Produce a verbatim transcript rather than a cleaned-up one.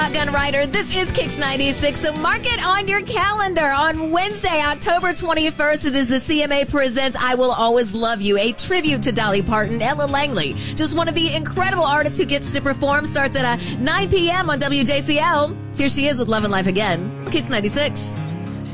Shotgun Rider, this is Kicks ninety-six, so mark it on your calendar. On Wednesday, October twenty-first, it is the C M A Presents I Will Always Love You, a tribute to Dolly Parton. Ella Langley, just one of the incredible artists who gets to perform, starts at uh, nine p.m. on W J C L. Here she is with Love and Life Again. Kicks ninety-six.